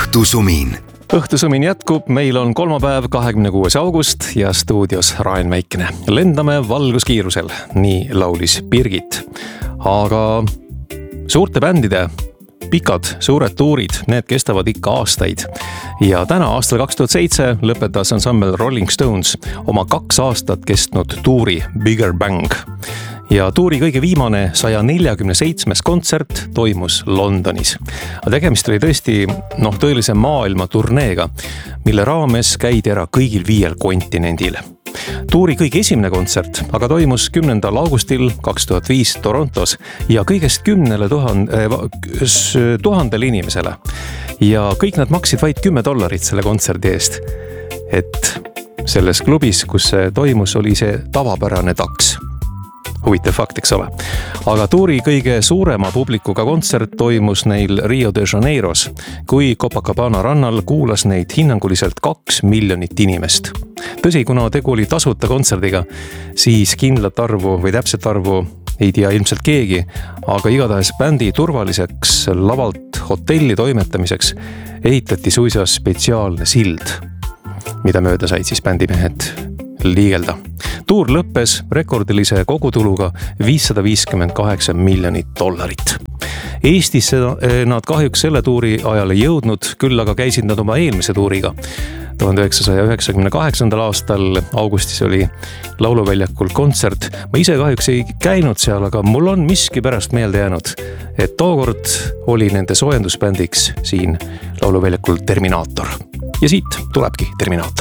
Õhtusumin. Õhtusumin jätkub, meil on kolmapäev, 26. august ja stuudios Rain Väikene. Lendame valguskiirusel, nii laulis Birgit. Aga suurte bändide pikad, suured tuurid, need kestavad ikka aastaid. Ja täna aastal 2007 lõpetas ansambel Rolling Stones oma 2 aastat kestnud tuuri Bigger Bang. Ja tuuri kõige viimane 147. kontsert toimus Londonis. Tegemist oli tõesti tõelise maailma turneega, mille raames käidi ära kõigil 5 kontinendil. Tuuri kõige esimene kontsert aga toimus 10. augustil 2005 Torontos ja kõigest 10 000 inimesele. Ja kõik nad maksid vaid $10 selle kontserdi eest. Et selles klubis, kus see toimus, oli see tavapärane taks. Huvitav fakt, eks ole. Aga tuuri kõige suurema publikuga kontsert toimus neil Rio de Janeiros, kui Copacabana rannal kuulas neid hinnanguliselt 2 miljonit inimest. Tõsi, kuna tegu oli tasuta kontserdiga, siis kindlat arvu või täpset arvu ei tea ilmselt keegi, aga igatahes bändi turvaliseks lavalt hotelli toimetamiseks ehitati suisa spetsiaalne sild, mida mööda said siis bändimehed liigelda. Tuur lõppes rekordilise kogutuluga $558 miljonit. Eestisse nad kahjuks selle tuuri ajal ei jõudnud, küll aga käisid nad oma eelmise tuuriga. 1998. aastal augustis oli lauluväljakul kontsert. Ma ise kahjuks ei käinud seal, aga mul on miski pärast meelde jäänud, et tookord oli nende soojendusbändiks siin lauluväljakul Terminaator. Ja siit tulebki Terminaator.